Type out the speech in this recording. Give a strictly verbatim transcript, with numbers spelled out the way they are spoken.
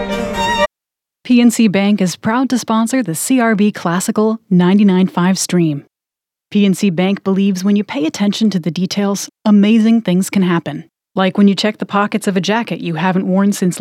P N C Bank is proud to sponsor the C R B Classical ninety-nine point five stream. P N C Bank believes when you pay attention to the details, amazing things can happen. Like when you check the pockets of a jacket you haven't worn since